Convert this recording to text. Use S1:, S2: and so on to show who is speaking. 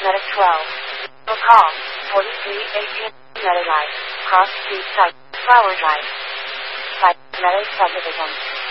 S1: Meta 12. Call 4318 Meta Drive. Cross Street Site. Flower Drive. Site. Meta Subdivision.